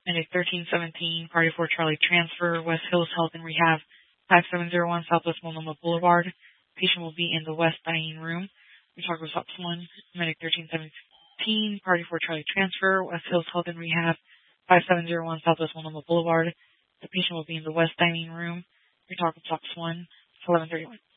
Medic 1317, Party 4 Charlie transfer, West Hills Health and Rehab, 5701 Southwest Multnomah Boulevard. Patient will be in the West Dining Room. We talk with Ops 1, Medic 1317, Party 4 Charlie transfer, West Hills Health and Rehab, 5701 Southwest Multnomah Boulevard. The patient will be in the West Dining Room. We talk with Ops 1, 1131.